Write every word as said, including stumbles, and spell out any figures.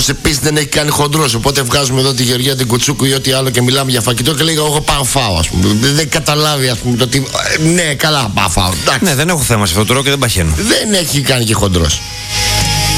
Όπως επίσης δεν έχει κάνει χοντρός. Οπότε βγάζουμε εδώ τη Γεωργία την Κουτσούκου ή ό,τι άλλο και μιλάμε για φαγητό και λέει: εγώ πάω να φάω, ας πούμε. Δεν καταλάβει, ας πούμε, το τι. Ναι, καλά, πάω να φάω. Ναι, δεν έχω θέμα σε αυτό, τρώω και δεν παχαίνω. Δεν έχει κάνει και χοντρός.